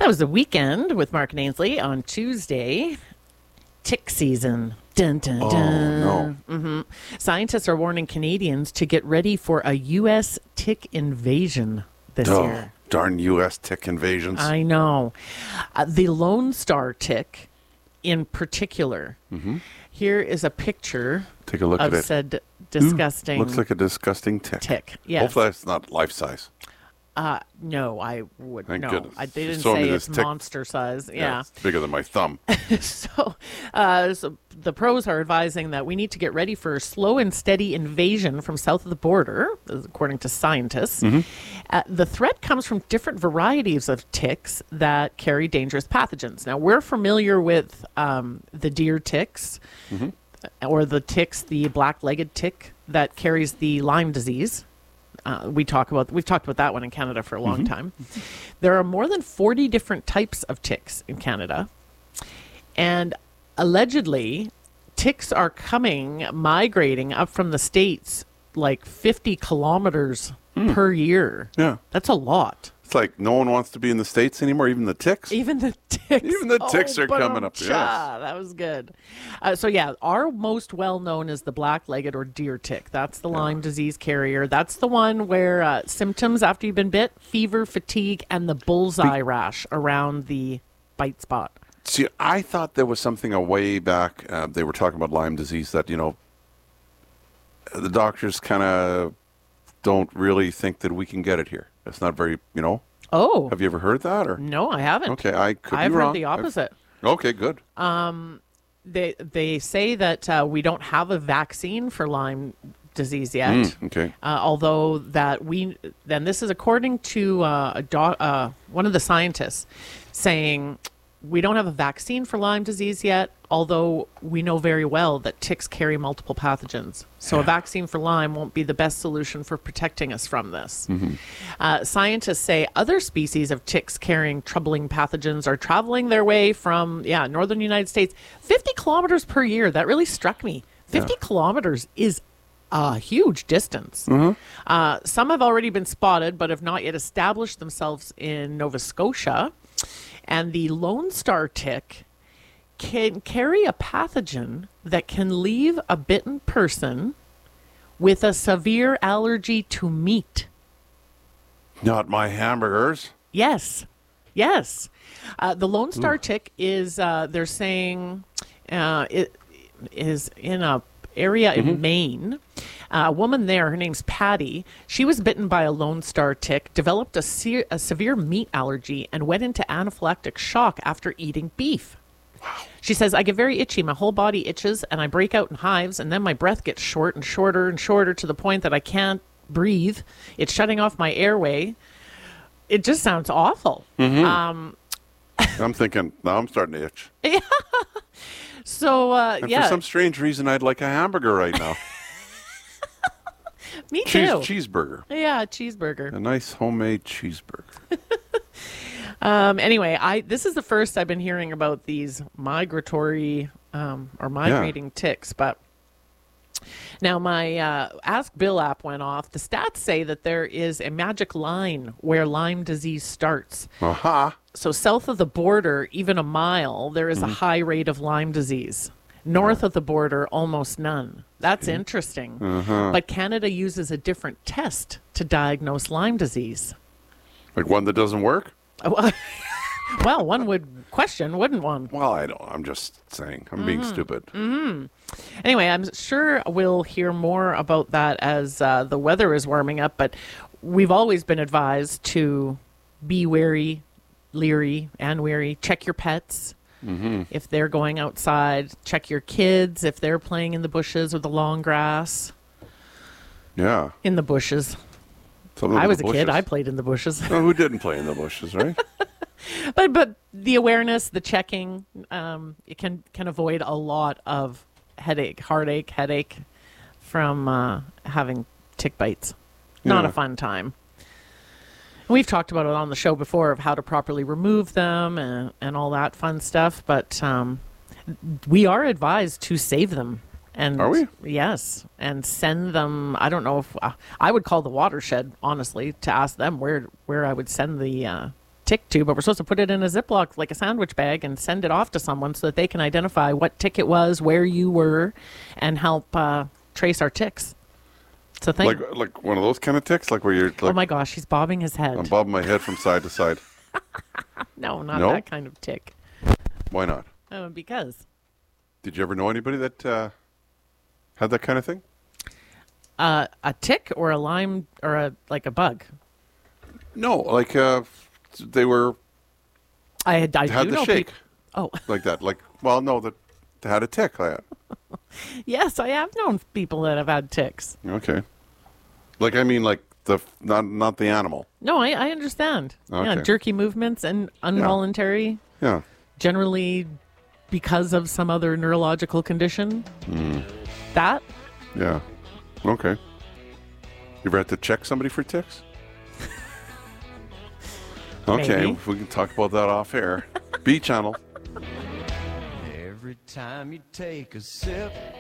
was the weekend with Mark and Ainsley on Tuesday. Tick season. Dun, dun, dun. Oh, no. Mm-hmm. Scientists are warning Canadians to get ready for a U.S. tick invasion this year. Darn U.S. tick invasions. I know. The Lone Star tick in particular. Mm-hmm. Here is a picture Take a look of at it. said disgusting Looks like a disgusting tick. Yes. Hopefully it's not life-size. No, I would Thank no. goodness. They She didn't showed me say this it's tick. monster size. Yeah. It's bigger than my thumb. So the pros are advising that we need to get ready for a slow and steady invasion from south of the border, according to scientists. The threat comes from different varieties of ticks that carry dangerous pathogens. Now, we're familiar with the deer ticks, or the ticks, the black-legged tick that carries the Lyme disease. We've talked about that one in Canada for a long time. There are more than 40 different types of ticks in Canada. And allegedly, ticks are migrating up from the States like 50 kilometers per year. Yeah. That's a lot. It's like no one wants to be in the States anymore, even the ticks. Even the ticks. Even the ticks are coming up, ba-dum-cha. yes. That was good. Our most well-known is the black-legged or deer tick. That's the Lyme disease carrier. That's the one where symptoms after you've been bit, fever, fatigue, and the bullseye rash around the bite spot. See, I thought there was something a way back. They were talking about Lyme disease that, the doctors kind of don't really think that we can get it here. It's not very, Oh. Have you ever heard that? Or No, I haven't. Okay, I could be I've wrong. heard the opposite. Okay, good. They say that we don't have a vaccine for Lyme disease yet. Okay. Although this is according to one of the scientists saying we don't have a vaccine for Lyme disease yet, although we know very well that ticks carry multiple pathogens. So a vaccine for Lyme won't be the best solution for protecting us from this. Scientists say other species of ticks carrying troubling pathogens are traveling their way from, northern United States. 50 kilometers per year. That really struck me. 50 kilometers is a huge distance. Some have already been spotted, but have not yet established themselves in Nova Scotia. And the Lone Star tick can carry a pathogen that can leave a bitten person with a severe allergy to meat. Not my hamburgers. Yes. The Lone Star tick is, they're saying, it is in a area in Maine. A woman there, her name's Patty, she was bitten by a Lone Star tick, developed a severe meat allergy, and went into anaphylactic shock after eating beef. Wow. She says, I get very itchy. My whole body itches, and I break out in hives, and then my breath gets short and shorter and shorter to the point that I can't breathe. It's shutting off my airway. It just sounds awful. I'm thinking, now I'm starting to itch. So, And for some strange reason, I'd like a hamburger right now. Me too. Cheeseburger. Yeah, cheeseburger. A nice homemade cheeseburger. Anyway, this is the first I've been hearing about these migrating ticks. But now my Ask Bill app went off. The stats say that there is a magic line where Lyme disease starts. So south of the border, even a mile, there is a high rate of Lyme disease. North of the border, almost none. That's interesting. But Canada uses a different test to diagnose Lyme disease. Like one that doesn't work? Well, one would question, wouldn't one? Well, I don't. I'm just saying. I'm being stupid. Anyway, I'm sure we'll hear more about that as the weather is warming up. But we've always been advised to be wary, leery, and wary. Check your pets. If they're going outside, check your kids if they're playing in the bushes or the long grass. Yeah. In the bushes. Some of I the was a kid. bushes. I played in the bushes. Oh, who didn't play in the bushes, right? But the awareness, the checking, it can avoid a lot of headache from having tick bites. Not a fun time. We've talked about it on the show before of how to properly remove them and all that fun stuff, but we are advised to save them. And are we? Yes, and send them. I don't know if I would call the watershed, honestly, to ask them where I would send the tick tube, but we're supposed to put it in a Ziploc, like a sandwich bag, and send it off to someone so that they can identify what tick it was, where you were, and help trace our ticks. It's a thing. Like one of those kind of ticks, like where you're like, oh my gosh, he's bobbing his head. I'm bobbing my head from side to side. No, not No? that kind of tick. Why not? Because. Did you ever know anybody that had that kind of thing? A tick or a Lyme or a bug? No, like they were I had do the know shake Oh, like that. Like, well, no, that they had a tick. Like that. yes, I have known people that have had ticks. Okay, like I mean, like the not the animal. No, I understand. Yeah, Okay. jerky movements and involuntary, Yeah. generally because of some other neurological condition. Hmm. That? Yeah. Okay. You ever had to check somebody for ticks? Okay, Maybe. we can talk about that off air. B channel. Every time you take a sip,